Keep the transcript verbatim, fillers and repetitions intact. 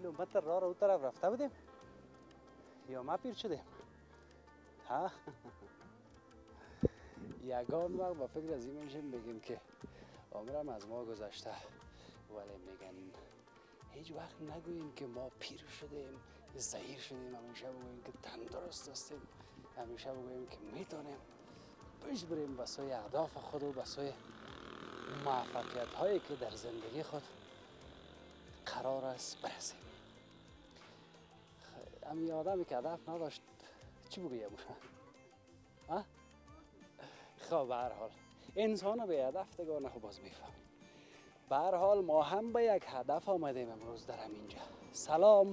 کیلومتر راه رو اون طرف رفته بودیم یا ما پیر شدیم؟ ها؟ یگان وقت با فکر از این میشیم بگیم که عمرم از ما گذشته، ولی میگن هیچ وقت نگوییم که ما پیر شدیم، ضعیف شدیم. همیشه بگوییم که تندرست هستیم، همیشه بگوییم که میتونیم پیش بریم به سوی اهداف خود و به سوی موفقیت هایی که در زندگی خود قرار است برسیم. امی آدمی که هدف نداشت چی بگویم؟ ها؟ خب به هر حال انسان به هدف دگانه خب باز میفهمیم. به هر حال ما هم به یک هدف آمدیم امروز در همینجا. سلام.